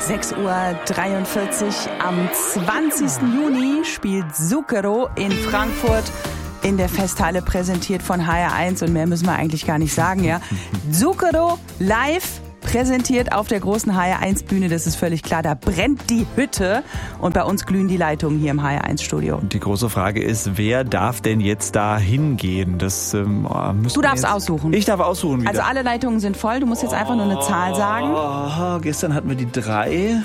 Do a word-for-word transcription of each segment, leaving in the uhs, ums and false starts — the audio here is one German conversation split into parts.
sechs Uhr dreiundvierzig am zwanzigsten Juni spielt Zucchero in Frankfurt in der Festhalle, präsentiert von H R eins, und mehr müssen wir eigentlich gar nicht sagen, ja. Zucchero live präsentiert auf der großen H R eins Bühne, das ist völlig klar, da brennt die Hütte und bei uns glühen die Leitungen hier im H R eins Studio. Die große Frage ist, wer darf denn jetzt da hingehen? Das, ähm, du darfst jetzt aussuchen. Ich darf aussuchen wieder. Also alle Leitungen sind voll, du musst jetzt einfach nur eine Zahl sagen. Oh, gestern hatten wir die drei.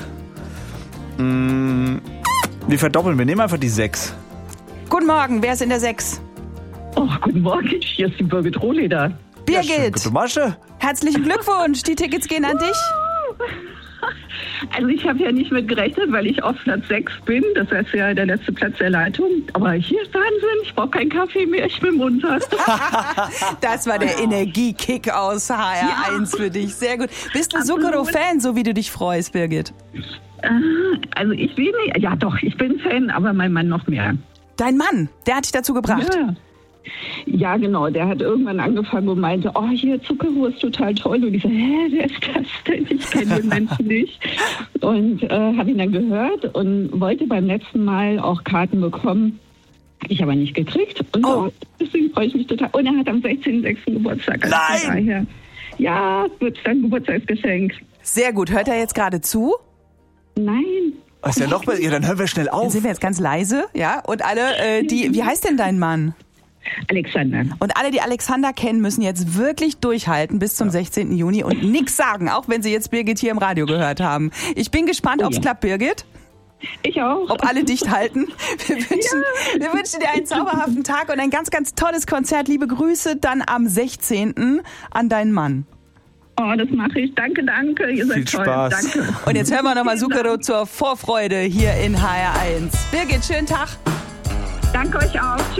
Hm, wir verdoppeln, wir nehmen einfach die sechs. Guten Morgen, wer ist in der sechs? Oh, guten Morgen, hier ist die Birgit Rohleder. Birgit, ja, gute Masche. Herzlichen Glückwunsch, die Tickets gehen an dich. Also ich habe ja nicht mit gerechnet, weil ich auf Platz sechs bin. Das heißt ja der letzte Platz der Leitung. Aber hier ist Wahnsinn, ich brauche keinen Kaffee mehr, ich bin munter. Das war der Energiekick aus H R eins ja. für dich, sehr gut. Bist du Zucchero-Fan, so wie du dich freust, Birgit? Also ich bin nicht, ja doch, ich bin Fan, aber mein Mann noch mehr. Dein Mann, der hat dich dazu gebracht? Ja. Ja, genau. Der hat irgendwann angefangen und meinte, oh, hier Zucchero ist total toll. Und ich so, hä, wer ist das denn? Ich kenne den Menschen nicht. Und äh, habe ihn dann gehört und wollte beim letzten Mal auch Karten bekommen. Ich aber nicht gekriegt. Und oh. so, deswegen freue ich mich total. Und er hat am sechzehnten sechsten Geburtstag. Also Nein! Daher, ja, wird dann Geburtstagsgeschenk. Sehr gut. Hört er jetzt gerade zu? Nein. Was ist ja noch bei ihr? Dann hören wir schnell auf. Dann sind wir jetzt ganz leise, ja? Und alle, äh, die, wie heißt denn dein Mann? Alexander. Und alle, die Alexander kennen, müssen jetzt wirklich durchhalten bis zum sechzehnten Juni und nichts sagen, auch wenn sie jetzt Birgit hier im Radio gehört haben. Ich bin gespannt, Oh, ob es ja. klappt, Birgit. Ich auch. Ob alle dicht halten. Wir wünschen, ja. wir wünschen dir einen zauberhaften Tag und ein ganz, ganz tolles Konzert. Liebe Grüße dann am sechzehnten an deinen Mann. Oh, das mache ich. Danke, danke. Ihr seid Viel toll. Spaß. Danke. Und jetzt hören wir nochmal Zucchero zur Vorfreude hier in H R eins. Birgit, schönen Tag. Danke euch auch. Tschüss.